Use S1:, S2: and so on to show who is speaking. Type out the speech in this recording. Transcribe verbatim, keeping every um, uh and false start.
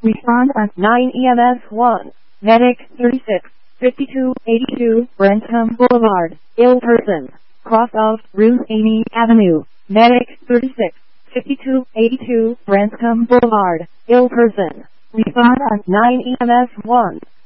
S1: Respond at nine E M S one. Medic thirty-six fifty-two eighty-two Brentham Boulevard, ill person. Cross of Ruth Amy Avenue. Medic thirty-six fifty-two eighty-two Brentham Boulevard, ill person. Respond at nine E M S one.